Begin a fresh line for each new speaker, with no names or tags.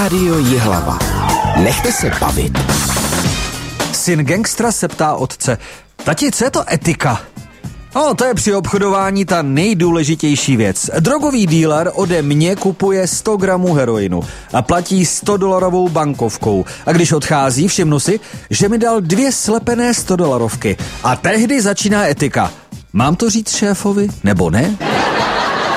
Rádio Jihlava. Nechte se bavit.
Syn gangstra se ptá otce: tati, co je to etika? No, to je při obchodování ta nejdůležitější věc. Drogový díler ode mě kupuje 100 gramů heroinu a platí $100 bankovkou. A když odchází, všimnu si, že mi dal 2 slepené $100. A tehdy začíná etika. Mám to říct šéfovi, nebo ne?